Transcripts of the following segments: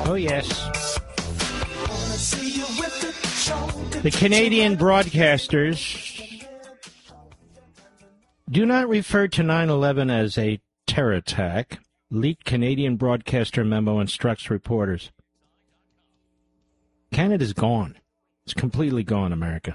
Oh, yes. The Canadian broadcasters do not refer to 9/11 as a terror attack. Leaked Canadian broadcaster memo instructs reporters. Canada's gone. It's completely gone, America.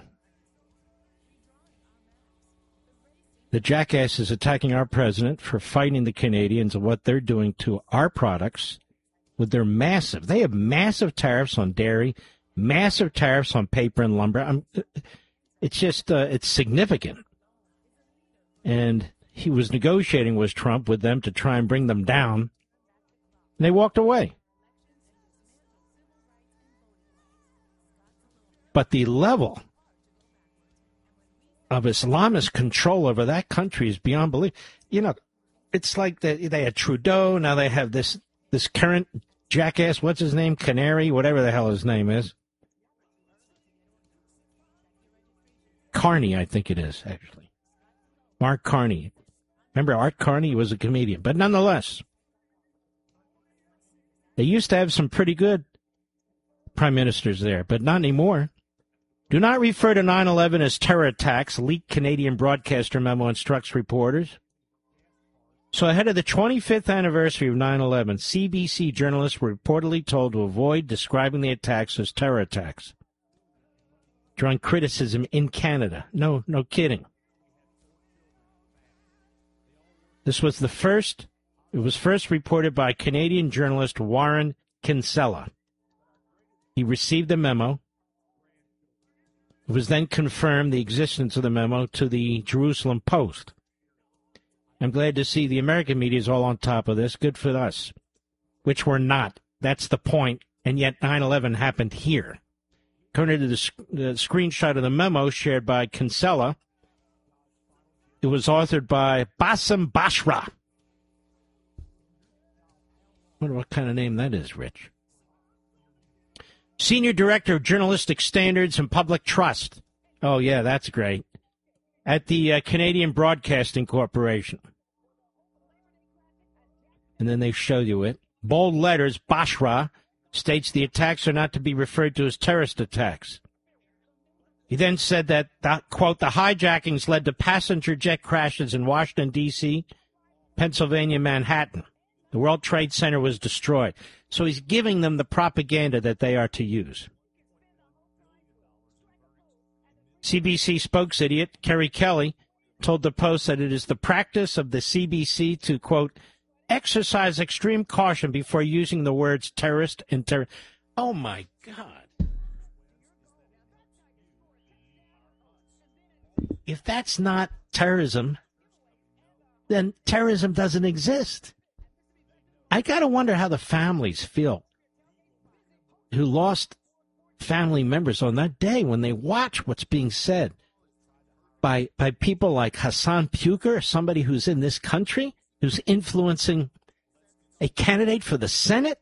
The jackass is attacking our president for fighting the Canadians and what they're doing to our products with their they have massive tariffs on dairy, massive tariffs on paper and lumber. It's just, it's significant. And he was negotiating with Trump with them to try and bring them down. And they walked away. But the level of Islamist control over that country is beyond belief. You know, it's like they had Trudeau, now they have this current jackass, what's his name? Canary, whatever the hell his name is. Carney, I think it is, actually. Mark Carney. Remember Art Carney? He was a comedian. But nonetheless, they used to have some pretty good prime ministers there, but not anymore. Do not refer to 9/11 as terror attacks, leaked Canadian broadcaster memo instructs reporters. So ahead of the 25th anniversary of 9/11, CBC journalists were reportedly told to avoid describing the attacks as terror attacks, drawing criticism in Canada. No kidding. It was first reported by Canadian journalist Warren Kinsella. He received the memo. It was then confirmed the existence of the memo to the Jerusalem Post. I'm glad to see the American media is all on top of this. Good for us. Which we're not. That's the point. And yet 9/11 happened here. According to the screenshot of the memo shared by Kinsella, it was authored by Bassem Bashra. I wonder what kind of name that is, Rich. Senior Director of Journalistic Standards and Public Trust. Oh, yeah, that's great. At the Canadian Broadcasting Corporation. And then they show you it. Bold letters, Bashra states the attacks are not to be referred to as terrorist attacks. He then said that, quote, the hijackings led to passenger jet crashes in Washington, D.C., Pennsylvania, Manhattan. The World Trade Center was destroyed. So he's giving them the propaganda that they are to use. CBC spokesidiot Kerry Kelly told the Post that it is the practice of the CBC to, quote, exercise extreme caution before using the words terrorist and terror. Oh, my God. If that's not terrorism, then terrorism doesn't exist. I got to wonder how the families feel who lost family members on that day when they watch what's being said by people like Hassan Puker, somebody who's in this country, who's influencing a candidate for the Senate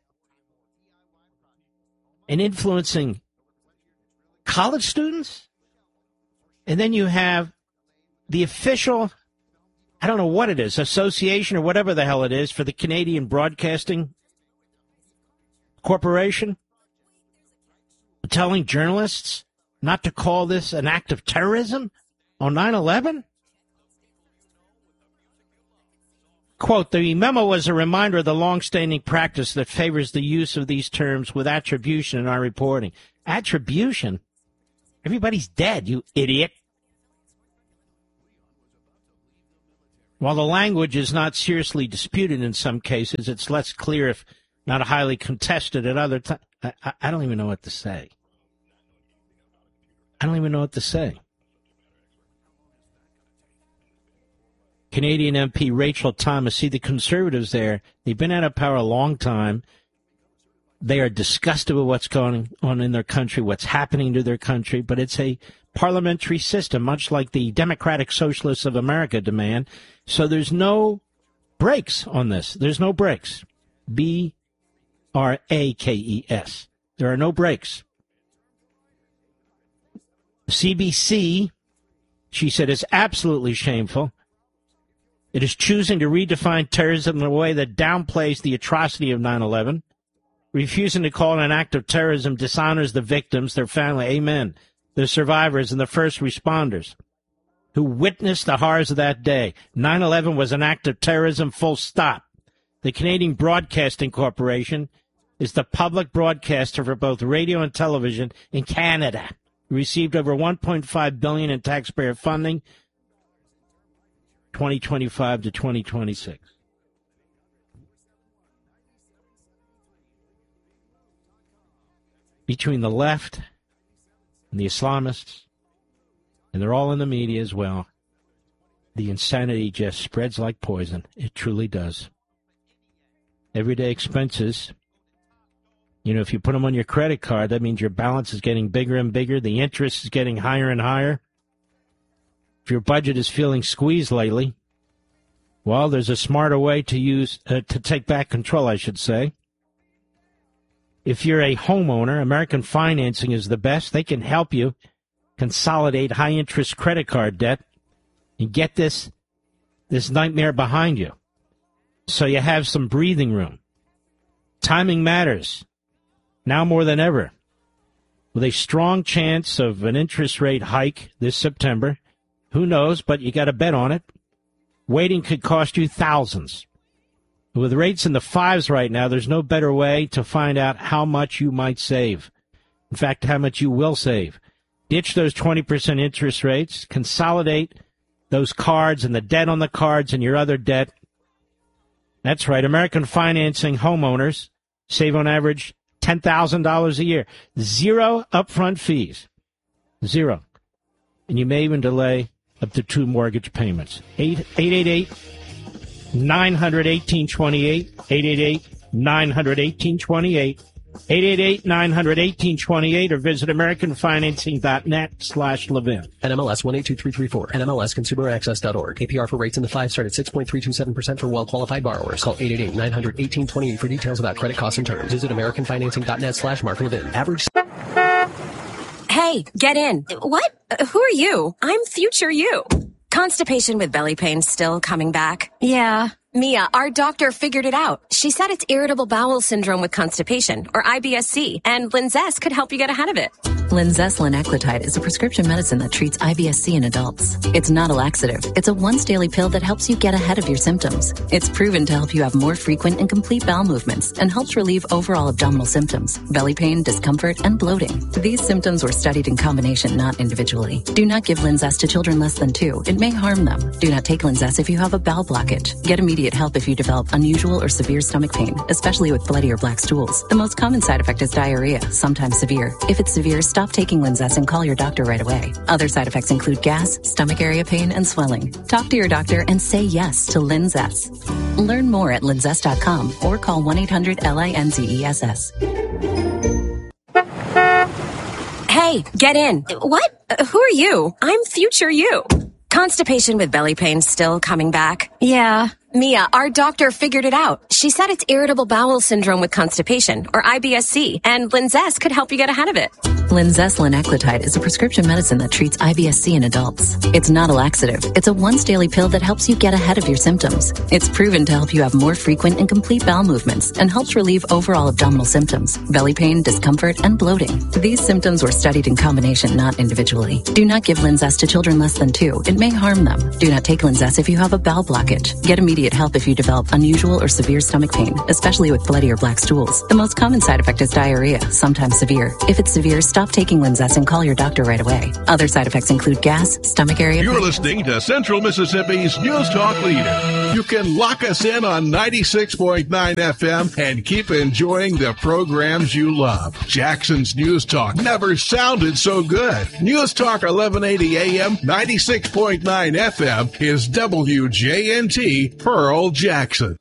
and influencing college students. And then you have the official, I don't know what it is, association or whatever the hell it is for the Canadian Broadcasting Corporation telling journalists not to call this an act of terrorism on 9/11? Quote, the memo was a reminder of the longstanding practice that favors the use of these terms with attribution in our reporting. Attribution? Everybody's dead, you idiot. While the language is not seriously disputed in some cases, it's less clear, if not highly contested at other times. I don't even know what to say. Canadian MP Rachel Thomas, see the Conservatives there, they've been out of power a long time. They are disgusted with what's going on in their country, what's happening to their country, but it's a parliamentary system, much like the Democratic Socialists of America demand. So there's no brakes on this. There's no brakes. B-R-A-K-E-S. There are no brakes. CBC, she said, is absolutely shameful. It is choosing to redefine terrorism in a way that downplays the atrocity of 9/11. refusing to call it an act of terrorism dishonors the victims, their family, amen, the survivors, and the first responders who witnessed the horrors of that day. 9/11 was an act of terrorism, full stop. The Canadian Broadcasting Corporation is the public broadcaster for both radio and television in Canada. It received over $1.5 billion in taxpayer funding, 2025 to 2026. Between the left and the Islamists, and they're all in the media as well, the insanity just spreads like poison. It truly does. Everyday expenses, if you put them on your credit card, that means your balance is getting bigger and bigger. The interest is getting higher and higher. If your budget is feeling squeezed lately, well, there's a smarter way to take back control, I should say. If you're a homeowner, American Financing is the best. They can help you consolidate high-interest credit card debt and get this nightmare behind you, so you have some breathing room. Timing matters, now more than ever. With a strong chance of an interest rate hike this September, who knows, but you got to bet on it. Waiting could cost you thousands. With rates in the fives right now, there's no better way to find out how much you might save. In fact, how much you will save. Ditch those 20% interest rates. Consolidate those cards and the debt on the cards and your other debt. That's right. American Financing homeowners save on average $10,000 a year. Zero upfront fees. Zero. And you may even delay up to 2 mortgage payments. 888-900-1828. 888-900-1828. 888-900-1828 or visit AmericanFinancing.net/Levin. NMLS 182334. NMLSConsumerAccess.org. APR for rates in the 5 start at 6.327% for well-qualified borrowers. Call 888-900-1828 for details about credit costs and terms. Visit AmericanFinancing.net/Mark Levin. Average. Hey, get in. What? Who are you? I'm future you. Constipation with belly pain still coming back? Yeah. Mia, our doctor figured it out. She said it's irritable bowel syndrome with constipation, or IBS-C, and Linzess could help you get ahead of it. Linzess linaclotide is a prescription medicine that treats IBS-C in adults. It's not a laxative. It's a once-daily pill that helps you get ahead of your symptoms. It's proven to help you have more frequent and complete bowel movements and helps relieve overall abdominal symptoms, belly pain, discomfort, and bloating. These symptoms were studied in combination, not individually. Do not give Linzess to children less than 2. It may harm them. Do not take Linzess if you have a bowel blockage. Get immediate help if you develop unusual or severe stomach pain, especially with bloody or black stools. The most common side effect is diarrhea, sometimes severe. If it's severe, stop taking Linzess and call your doctor right away. Other side effects include gas, stomach area pain, and swelling. Talk to your doctor and say yes to Linzess. Learn more at linzess.com or call 1-800-LINZESS. Hey, get in. What? Who are you? I'm future you. Constipation with belly pain still coming back? Yeah. Mia, our doctor figured it out. She said it's irritable bowel syndrome with constipation, or IBS-C, and Linzess could help you get ahead of it. Linzess linaclotide is a prescription medicine that treats IBS-C in adults. It's not a laxative. It's a once-daily pill that helps you get ahead of your symptoms. It's proven to help you have more frequent and complete bowel movements and helps relieve overall abdominal symptoms, belly pain, discomfort, and bloating. These symptoms were studied in combination, not individually. Do not give Linzess to children less than 2. It may harm them. Do not take Linzess if you have a bowel blockage. Get immediate help if you develop unusual or severe stomach pain, especially with bloody or black stools. The most common side effect is diarrhea, sometimes severe. If it's severe, stop taking Linzess and call your doctor right away. Other side effects include gas, stomach area pain. You're listening to Central Mississippi's News Talk Leader. You can lock us in on 96.9 FM and keep enjoying the programs you love. Jackson's News Talk never sounded so good. News Talk 1180 AM, 96.9 FM is WJNT Pearl Jackson.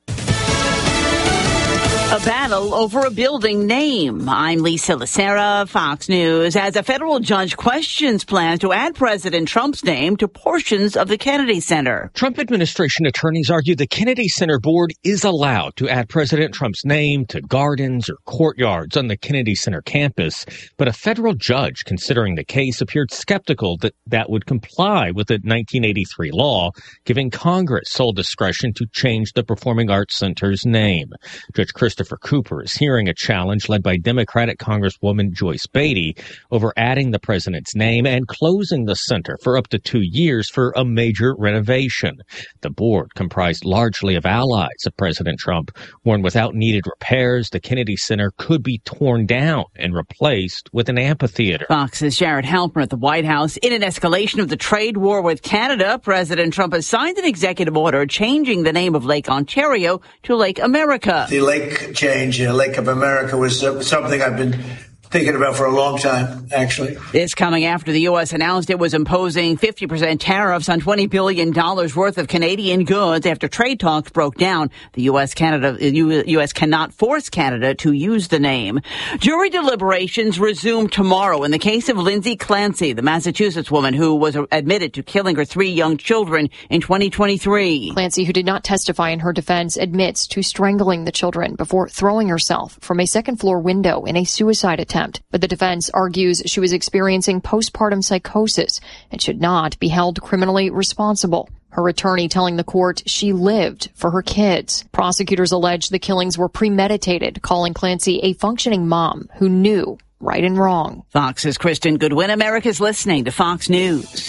A battle over a building name. I'm Lisa Lacera, Fox News. As a federal judge questions plans to add President Trump's name to portions of the Kennedy Center. Trump administration attorneys argue the Kennedy Center board is allowed to add President Trump's name to gardens or courtyards on the Kennedy Center campus. But a federal judge considering the case appeared skeptical that that would comply with the 1983 law, giving Congress sole discretion to change the Performing Arts Center's name. Judge Christopher Christopher Cooper is hearing a challenge led by Democratic Congresswoman Joyce Beatty over adding the president's name and closing the center for up to 2 years for a major renovation. The board, comprised largely of allies of President Trump, warned without needed repairs, the Kennedy Center could be torn down and replaced with an amphitheater. Fox's Jared Halpern at the White House. In an escalation of the trade war with Canada, President Trump has signed an executive order changing the name of Lake Ontario to Lake America. The lake change, Lake of America, was something I've been thinking about for a long time, actually. This coming after the U.S. announced it was imposing 50% tariffs on $20 billion worth of Canadian goods after trade talks broke down. The U.S. cannot force Canada to use the name. Jury deliberations resume tomorrow in the case of Lindsay Clancy, the Massachusetts woman who was admitted to killing her 3 young children in 2023. Clancy, who did not testify in her defense, admits to strangling the children before throwing herself from a second-floor window in a suicide attempt. But the defense argues she was experiencing postpartum psychosis and should not be held criminally responsible. Her attorney telling the court she lived for her kids. Prosecutors allege the killings were premeditated, calling Clancy a functioning mom who knew right and wrong. Fox's Kristen Goodwin. America's listening to Fox News.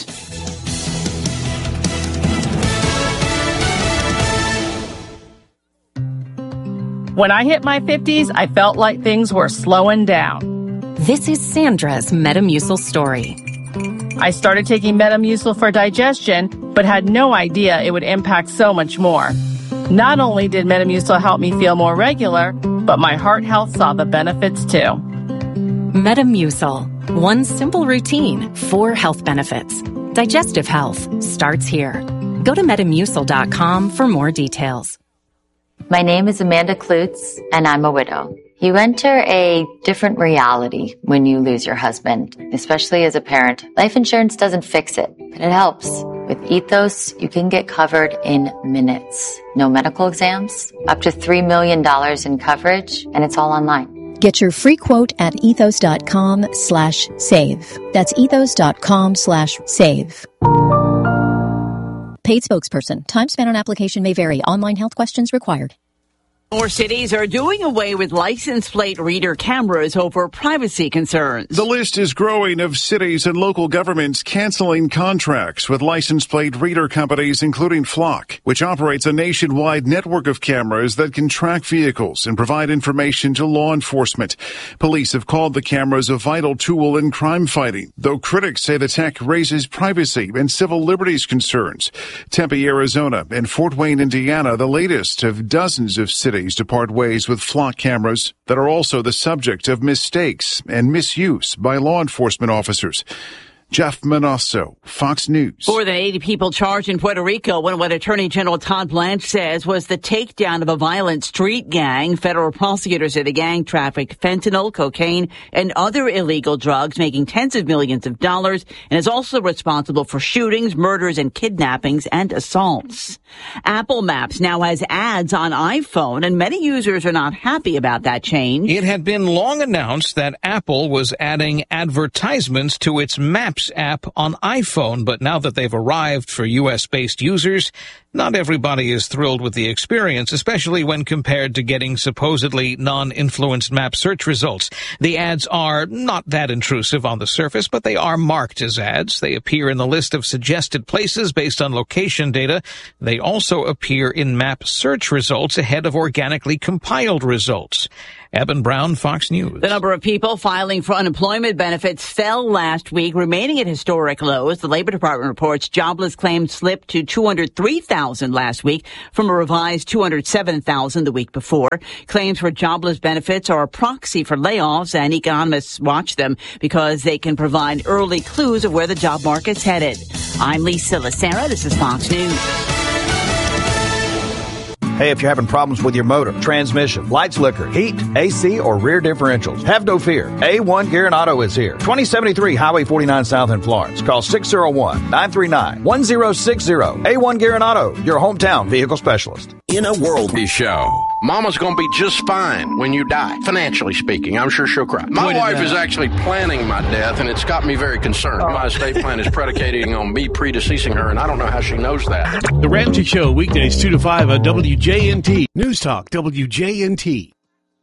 When I hit my 50s, I felt like things were slowing down. This is Sandra's Metamucil story. I started taking Metamucil for digestion, but had no idea it would impact so much more. Not only did Metamucil help me feel more regular, but my heart health saw the benefits too. Metamucil. One simple routine, 4 health benefits. Digestive health starts here. Go to Metamucil.com for more details. My name is Amanda Klutz, and I'm a widow. You enter a different reality when you lose your husband, especially as a parent. Life insurance doesn't fix it, but it helps. With Ethos, you can get covered in minutes. No medical exams, up to $3 million in coverage, and it's all online. Get your free quote at ethos.com/save. That's ethos.com/save. Paid spokesperson. Time spent on application may vary. Online health questions required. More cities are doing away with license plate reader cameras over privacy concerns. The list is growing of cities and local governments canceling contracts with license plate reader companies, including Flock, which operates a nationwide network of cameras that can track vehicles and provide information to law enforcement. Police have called the cameras a vital tool in crime fighting, though critics say the tech raises privacy and civil liberties concerns. Tempe, Arizona, and Fort Wayne, Indiana, the latest of dozens of cities to part ways with Flock cameras that are also the subject of mistakes and misuse by law enforcement officers. Jeff Manasso, Fox News. More than 80 people charged in Puerto Rico when what Attorney General Todd Blanche says was the takedown of a violent street gang. Federal prosecutors say the gang trafficked fentanyl, cocaine, and other illegal drugs, making tens of millions of dollars, and is also responsible for shootings, murders, and kidnappings and assaults. Apple Maps now has ads on iPhone, and many users are not happy about that change. It had been long announced that Apple was adding advertisements to its Maps app on iPhone, but now that they've arrived for U.S.-based users, not everybody is thrilled with the experience, especially when compared to getting supposedly non-influenced map search results. The ads are not that intrusive on the surface, but they are marked as ads. They appear in the list of suggested places based on location data. They also appear in map search results ahead of organically compiled results. Eben Brown, Fox News. The number of people filing for unemployment benefits fell last week, remaining at historic lows. The Labor Department reports jobless claims slipped to 203,000 last week from a revised 207,000 the week before. Claims for jobless benefits are a proxy for layoffs, and economists watch them because they can provide early clues of where the job market's headed. I'm Lisa Lacera. This is Fox News. Hey, if you're having problems with your motor, transmission, light slicker, heat, AC, or rear differentials, have no fear. A1 Gear and Auto is here. 2073 Highway 49 South in Florence. Call 601-939-1060. A1 Gear and Auto, your hometown vehicle specialist. In a worldly show, Mama's going to be just fine when you die, financially speaking. I'm sure she'll cry. My wife is actually planning my death, and it's got me very concerned. My estate plan is predicating on me predeceasing her, and I don't know how she knows that. The Ramsey Show, weekdays 2 to 5 on WJNT. News Talk, WJNT.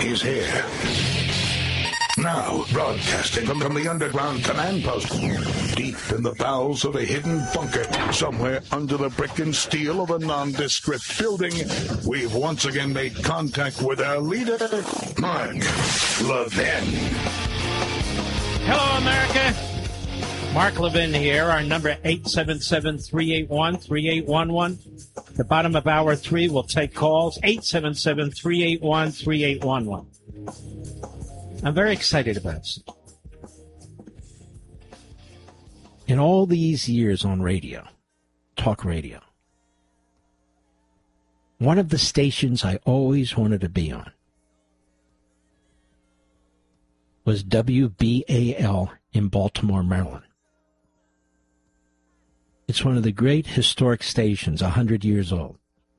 He's here. Now, broadcasting from the underground command post, deep in the bowels of a hidden bunker, somewhere under the brick and steel of a nondescript building, we've once again made contact with our leader, Mark Levin. Hello, America. Mark Levin here. Our number 877-381-3811. The bottom of hour 3, we'll take calls. 877-381-3811. I'm very excited about this. In all these years on radio, talk radio, one of the stations I always wanted to be on was WBAL in Baltimore, Maryland. It's one of the great historic stations, 100 years old.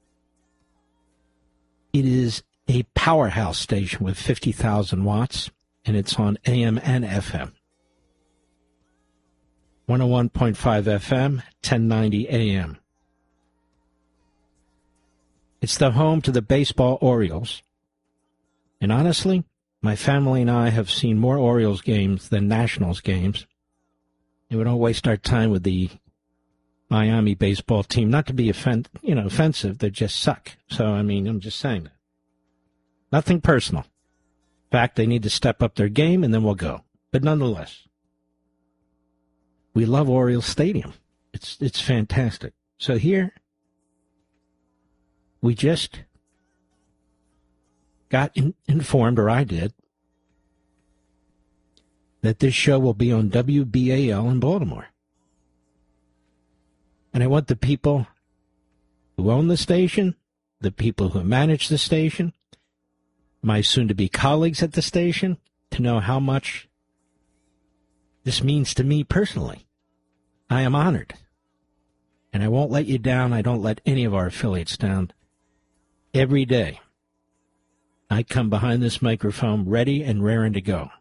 It is a powerhouse station with 50,000 watts, and it's on AM and FM. 101.5 FM, 1090 AM. It's the home to the baseball Orioles. And honestly, my family and I have seen more Orioles games than Nationals games. And we don't waste our time with the Miami baseball team. Not to be offensive, they just suck. So, I'm just saying that. Nothing personal. In fact, they need to step up their game, and then we'll go. But nonetheless, we love Orioles Stadium. It's fantastic. So here, we just got informed, or I did, that this show will be on WBAL in Baltimore. And I want the people who own the station, the people who manage the station, my soon-to-be colleagues at the station, to know how much this means to me personally. I am honored. And I won't let you down. I don't let any of our affiliates down. Every day, I come behind this microphone ready and raring to go.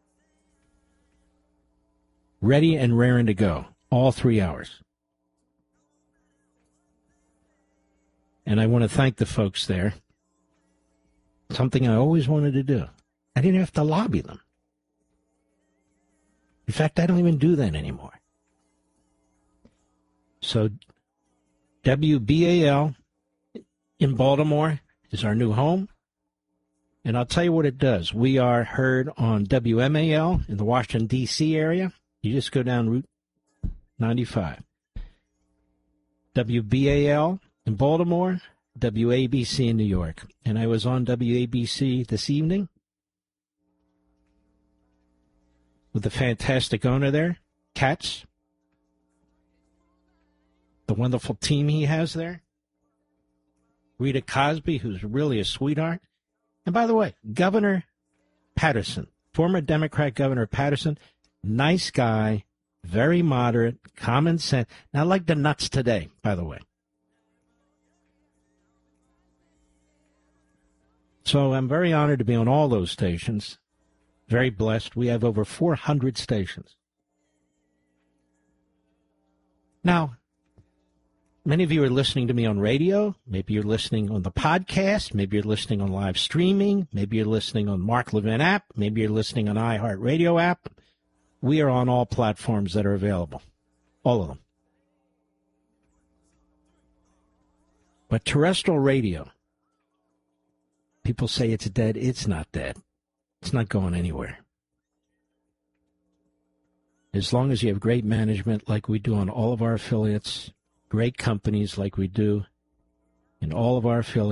Ready and raring to go, all 3 hours. And I want to thank the folks there. Something I always wanted to do. I didn't have to lobby them. In fact, I don't even do that anymore. So, WBAL in Baltimore is our new home. And I'll tell you what it does. We are heard on WMAL in the Washington, D.C. area. You just go down Route 95. WBAL in Baltimore, WABC in New York. And I was on WABC this evening with the fantastic owner there, Katz. The wonderful team he has there. Rita Cosby, who's really a sweetheart. And by the way, Governor Patterson, former Democrat Governor Patterson, nice guy, very moderate, common sense. Not like the nuts today, by the way. So I'm very honored to be on all those stations. Very blessed. We have over 400 stations. Now, many of you are listening to me on radio. Maybe you're listening on the podcast. Maybe you're listening on live streaming. Maybe you're listening on Mark Levin app. Maybe you're listening on iHeartRadio app. We are on all platforms that are available. All of them. But terrestrial radio, people say it's dead. It's not dead. It's not going anywhere. As long as you have great management like we do on all of our affiliates, great companies like we do in all of our affiliates,